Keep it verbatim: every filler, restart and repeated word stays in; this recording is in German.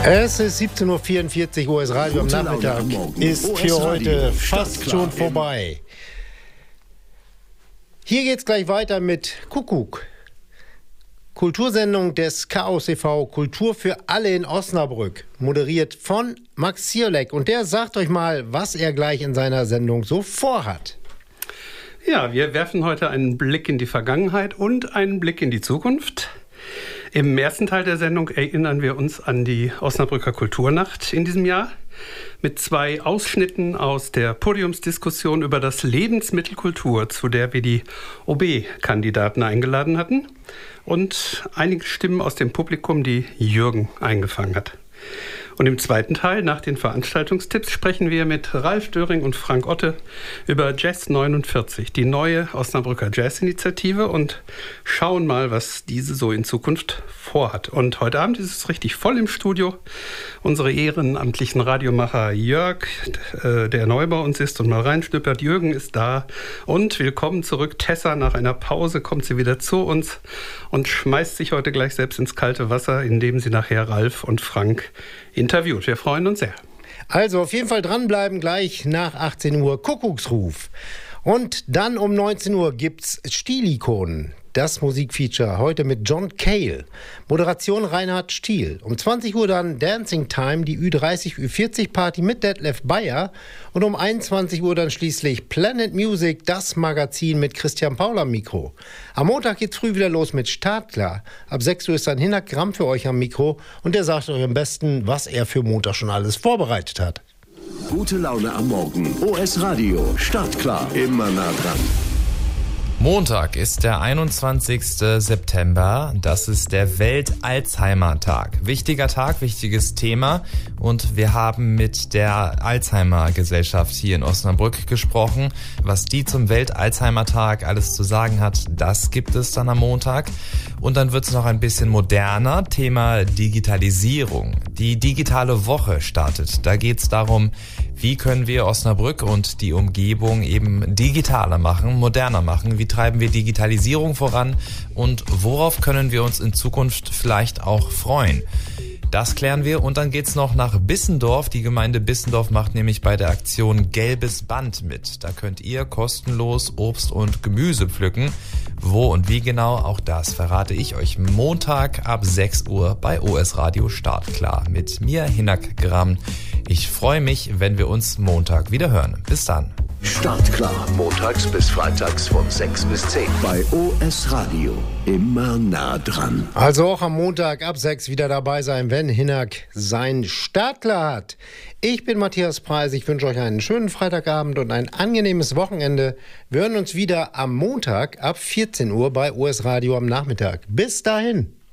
Es ist siebzehn Uhr vierundvierzig, O S Radio am Nachmittag ist für heute fast schon vorbei. Hier geht's gleich weiter mit Kuckuck. Kultursendung des Chaos T V, Kultur für alle in Osnabrück, moderiert von Max Zierleck. Und der sagt euch mal, was er gleich in seiner Sendung so vorhat. Ja, wir werfen heute einen Blick in die Vergangenheit und einen Blick in die Zukunft. Im ersten Teil der Sendung erinnern wir uns an die Osnabrücker Kulturnacht in diesem Jahr mit zwei Ausschnitten aus der Podiumsdiskussion über das Lebensmittelkultur, zu der wir die O B-Kandidaten eingeladen hatten, und einige Stimmen aus dem Publikum, die Jürgen eingefangen hat. Und im zweiten Teil, nach den Veranstaltungstipps, sprechen wir mit Ralf Döring und Frank Otte über Jazz neunundvierzig, die neue Osnabrücker Jazz-Initiative, und schauen mal, was diese so in Zukunft vorhat. Und heute Abend ist es richtig voll im Studio. Unsere ehrenamtlichen Radiomacher Jörg, äh, der neu bei uns ist und mal reinschnüppert, Jürgen ist da. Und willkommen zurück, Tessa. Nach einer Pause kommt sie wieder zu uns und schmeißt sich heute gleich selbst ins kalte Wasser, indem sie nachher Ralf und Frank interviewt. Wir freuen uns sehr. Also auf jeden Fall dranbleiben, gleich nach achtzehn Uhr Kuckucksruf. Und dann um neunzehn Uhr gibt's Stilikonen. Das Musikfeature heute mit John Cale. Moderation Reinhard Stiel. Um zwanzig Uhr dann Dancing Time, die Ü dreißig Ü vierzig Party mit Detlef Bayer. Und um einundzwanzig Uhr dann schließlich Planet Music, das Magazin mit Christian Paul am Mikro. Am Montag geht's früh wieder los mit Startklar. Ab sechs Uhr ist dann Hinak Gramm für euch am Mikro und der sagt euch am besten, was er für Montag schon alles vorbereitet hat. Gute Laune am Morgen. O S Radio. Startklar. Immer nah dran. Montag ist der einundzwanzigster September. Das ist der Welt-Alzheimer-Tag. Wichtiger Tag, wichtiges Thema. Und wir haben mit der Alzheimer-Gesellschaft hier in Osnabrück gesprochen. Was die zum Welt-Alzheimer-Tag alles zu sagen hat, das gibt es dann am Montag. Und dann wird es noch ein bisschen moderner. Thema Digitalisierung. Die digitale Woche startet. Da geht es darum, wie können wir Osnabrück und die Umgebung eben digitaler machen, moderner machen? Wie treiben wir Digitalisierung voran? Und worauf können wir uns in Zukunft vielleicht auch freuen? Das klären wir, und dann geht's noch nach Bissendorf. Die Gemeinde Bissendorf macht nämlich bei der Aktion Gelbes Band mit. Da könnt ihr kostenlos Obst und Gemüse pflücken. Wo und wie genau, auch das verrate ich euch Montag ab sechs Uhr bei O S Radio Startklar mit mir, Hinak Gramm. Ich freue mich, wenn wir uns Montag wieder hören. Bis dann. Startklar. Montags bis freitags von sechs bis zehn. Bei O S Radio. Immer nah dran. Also auch am Montag ab sechs wieder dabei sein, wenn Hinak sein Startklar hat. Ich bin Matthias Preis. Ich wünsche euch einen schönen Freitagabend und ein angenehmes Wochenende. Wir hören uns wieder am Montag ab vierzehn Uhr bei O S Radio am Nachmittag. Bis dahin.